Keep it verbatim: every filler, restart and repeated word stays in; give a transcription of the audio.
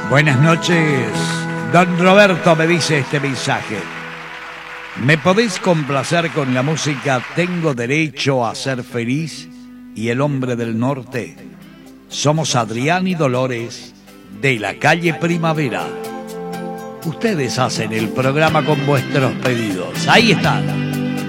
Buenas noches. Don Roberto me dice este mensaje. ¿Me podés complacer con la música Tengo Derecho a Ser Feliz y El Hombre del Norte? Somos Adrián y Dolores de la calle Primavera. Ustedes hacen el programa con vuestros pedidos. Ahí están.